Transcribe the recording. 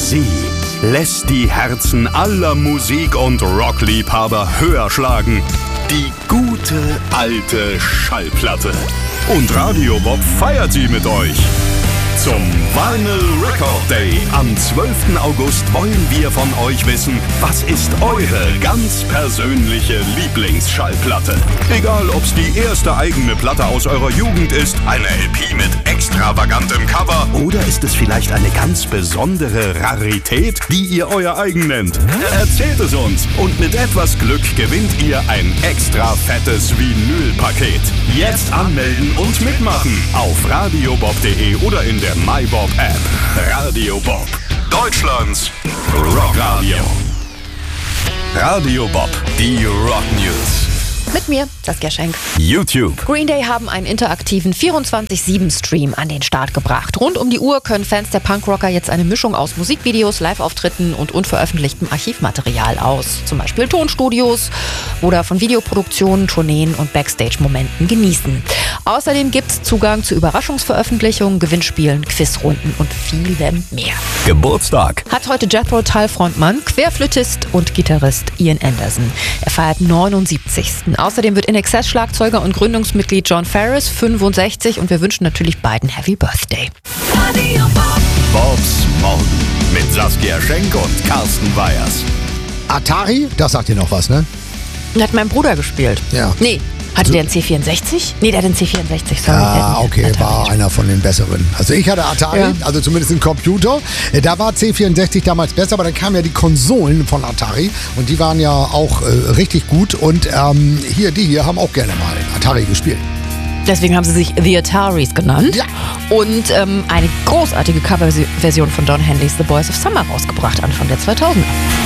Sie lässt die Herzen aller Musik- und Rockliebhaber höher schlagen. Die gute alte Schallplatte. Und Radio Bob feiert sie mit euch. Zum Vinyl Record Day am 12. August wollen wir von euch wissen, was ist eure ganz persönliche Lieblingsschallplatte? Egal, ob's die erste eigene Platte aus eurer Jugend ist, eine LP mit extravagantem Cover oder ist es vielleicht eine ganz besondere Rarität, die ihr euer eigen nennt? Erzählt es uns und mit etwas Glück gewinnt ihr ein extra fettes Vinylpaket. Jetzt anmelden und mitmachen auf radiobob.de oder in der MyBob-App. Radio Bob, Deutschlands Rockradio. Radio Bob, die Rock News. Mit mir, Saskia Schenk. YouTube. Green Day haben einen interaktiven 24/7-Stream an den Start gebracht. Rund um die Uhr können Fans der Punkrocker jetzt eine Mischung aus Musikvideos, Live-Auftritten und unveröffentlichtem Archivmaterial aus zum Beispiel Tonstudios oder von Videoproduktionen, Tourneen und Backstage-Momenten genießen. Außerdem gibt's Zugang zu Überraschungsveröffentlichungen, Gewinnspielen, Quizrunden und vielem mehr. Geburtstag. Hat heute Jethro Tull-Frontmann, Querflötist und Gitarrist Ian Anderson. Er feiert 79. Außerdem wird INXS-Schlagzeuger und Gründungsmitglied Jon Farriss 65 und wir wünschen natürlich beiden Happy Birthday. Bobs Morgen mit Saskia Schenk und Carsten Weyers. Atari, das sagt dir noch was, ne? Hat mein Bruder gespielt. Ja. Nee, hatte der einen C64? Nee, der hat einen C64, sorry. Ja, okay, war einer von den besseren. Also ich hatte Atari, Ja. also zumindest einen Computer. Da war C64 damals besser, aber dann kamen ja die Konsolen von Atari und die waren ja auch richtig gut und die hier haben auch gerne mal Atari gespielt. Deswegen haben sie sich The Ataris genannt. Ja. Und eine großartige Coverversion von Don Henleys The Boys of Summer rausgebracht, Anfang der 2000er.